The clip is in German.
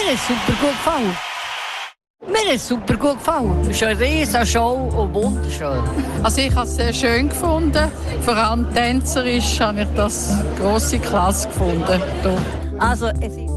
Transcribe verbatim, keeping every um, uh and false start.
Mir ist super gut gefallen. Mir ist super gut gefallen. Es ist eine riesige Show und wunderschön. Also ich habe es sehr schön gefunden. Vor allem tänzerisch habe ich das grosse Klasse gefunden. Also es ist